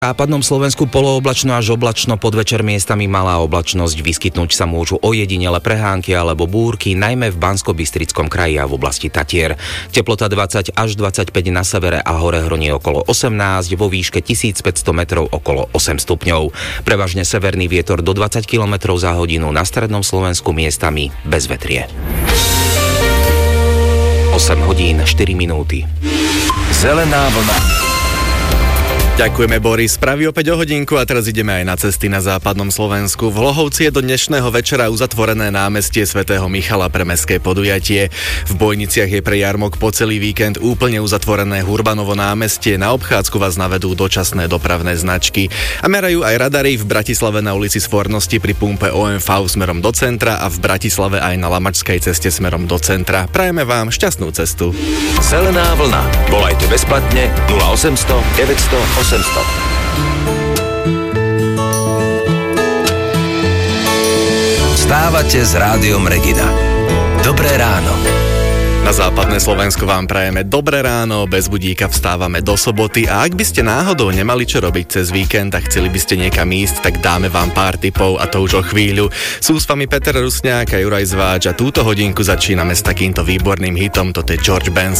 V západnom Slovensku polooblačno až oblačno, podvečer miestami malá oblačnosť, vyskytnúť sa môžu ojedinele prehánky alebo búrky, najmä v Banskobystrickom kraji a v oblasti Tatier. Teplota 20 až 25 na severe a hore hroní okolo 18, vo výške 1500 metrov okolo 8 stupňov. Prevažne severný vietor do 20 km za hodinu, na strednom Slovensku miestami bez vetrie. 8 hodín 4 minúty. Zelená vlna. Ďakujeme, Boris. Spraví opäť o hodinku a teraz ideme aj na cesty na západnom Slovensku. V Hlohovci je do dnešného večera uzatvorené námestie svätého Michala pre mestské podujatie. V Bojniciach je pre jarmok po celý víkend úplne uzatvorené Hurbanovo námestie. Na obchádzku vás navedú dočasné dopravné značky. A merajú aj radary v Bratislave na ulici Svornosti pri pumpe OMV smerom do centra a v Bratislave aj na Lamačskej ceste smerom do centra. Prajeme vám šťastnú cestu. Zelená vlna. Volajte bezplatne 0800 900 800. Vstávate s Rádiom Regina. Dobré ráno. Na západné Slovensko vám prajeme dobré ráno, bez budíka vstávame do soboty a ak by ste náhodou nemali čo robiť cez víkend a chceli by ste niekam ísť, tak dáme vám pár tipov a to už o chvíľu. Sú s vami Peter Rusňák a Juraj Zváč a túto hodinku začíname s takýmto výborným hitom, toto je George Benson.